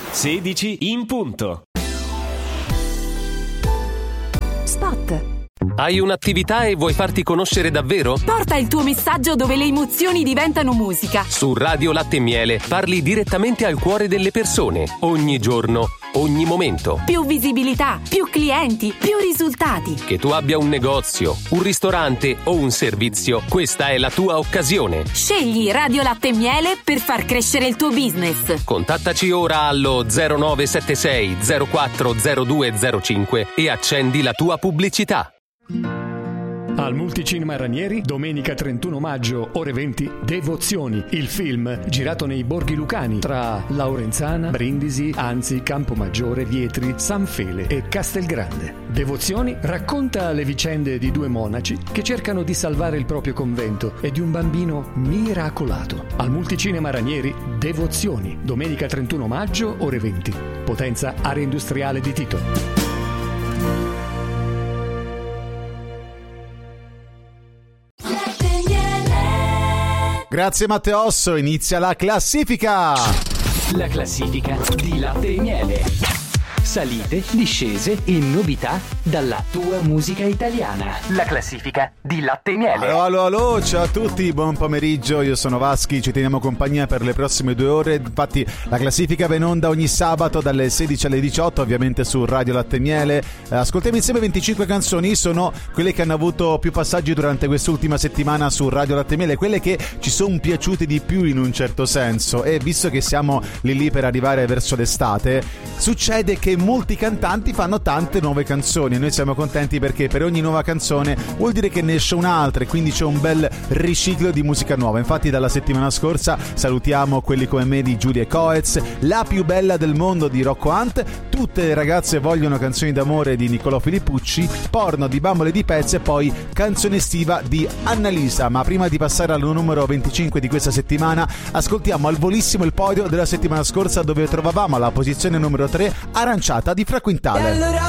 16 in punto. Spot. Hai un'attività e vuoi farti conoscere davvero? Porta il tuo messaggio dove le emozioni diventano musica. Su Radio Latte e Miele parli direttamente al cuore delle persone, ogni giorno, ogni momento. Più visibilità, più clienti, più risultati. Che tu abbia un negozio, un ristorante o un servizio, questa è la tua occasione. Scegli Radio Latte e Miele per far crescere il tuo business. Contattaci ora allo 0976 040205 e accendi la tua pubblicità. Al Multicinema Ranieri, domenica 31 maggio, ore 20, Devozioni, il film girato nei borghi lucani tra Laurenzana, Brindisi, Anzi, Campomaggiore, Vietri, San Fele e Castelgrande. Devozioni racconta le vicende di due monaci che cercano di salvare il proprio convento e di un bambino miracolato. Al Multicinema Ranieri, Devozioni, domenica 31 maggio, ore 20, Potenza Area Industriale di Tito. Grazie Matteosso, inizia la classifica. La classifica di Latte e Miele. Salite, discese e novità dalla tua musica italiana. La classifica di Latte e Miele. Allo, ciao a tutti, buon pomeriggio, io sono Vaschi, ci teniamo compagnia per le prossime 2 ore. Infatti la classifica va in onda ogni sabato dalle 16 alle 18, ovviamente su Radio Latte e Miele. Ascoltiamo insieme 25 canzoni, sono quelle che hanno avuto più passaggi durante quest'ultima settimana su Radio Latte e Miele, quelle che ci sono piaciute di più in un certo senso. E visto che siamo lì per arrivare verso l'estate, succede che molti cantanti fanno tante nuove canzoni e noi siamo contenti perché per ogni nuova canzone vuol dire che ne esce un'altra e quindi c'è un bel riciclo di musica nuova. Infatti dalla settimana scorsa salutiamo quelli come me di Giulia Coez, La più bella del mondo di Rocco Hunt, Tutte le ragazze vogliono canzoni d'amore di Niccolò Filippucci, Porno di Bambole di Pezze e poi Canzone estiva di Annalisa. Ma prima di passare al numero 25 di questa settimana ascoltiamo al volissimo il podio della settimana scorsa dove trovavamo alla posizione numero 3 Aranciata di Fra Quintale. E allora